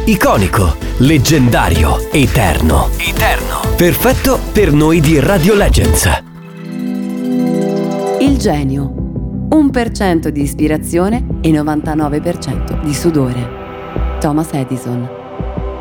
Iconico, leggendario, eterno. Perfetto per noi di Radio Legends. Il genio. 1% di ispirazione e 99% di sudore. Thomas Edison.